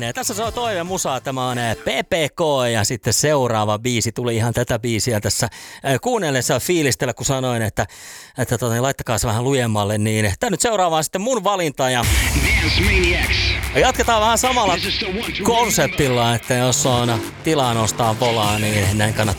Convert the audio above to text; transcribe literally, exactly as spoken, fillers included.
Ja tässä se on toive musaa. Tämä on P P K ja sitten seuraava biisi tuli ihan tätä biisiä tässä kuunnellessa fiilistellä, kun sanoin, että, että tota, laittakaa se vähän lujemmalle. Niin tämä nyt seuraava sitten mun valinta ja jatketaan vähän samalla konseptilla, että jos on tilaa nostaa volaa, niin näin kannattaa